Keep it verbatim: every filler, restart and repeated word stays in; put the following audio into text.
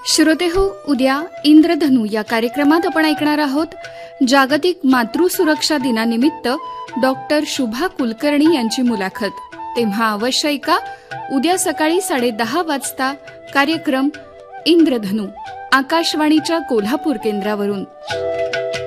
श्रोतेहो, उद्या इंद्रधनु या कार्यक्रमात आपण ऐकणार आहोत जागतिक मातृसुरक्षा दिनानिमित्त डॉक्टर शुभा कुलकर्णी यांची मुलाखत. तेव्हा अवश्य ऐका उद्या सकाळी साडे दहा वाजता कार्यक्रम इंद्रधनु आकाशवाणीच्या कोल्हापूर केंद्रावरून.